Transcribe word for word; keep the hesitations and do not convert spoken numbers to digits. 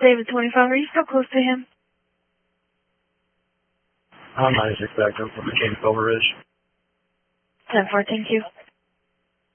David twenty-five, are you still close to him? I'm ninety-six back up from the King Silver Ridge. ten four, thank you.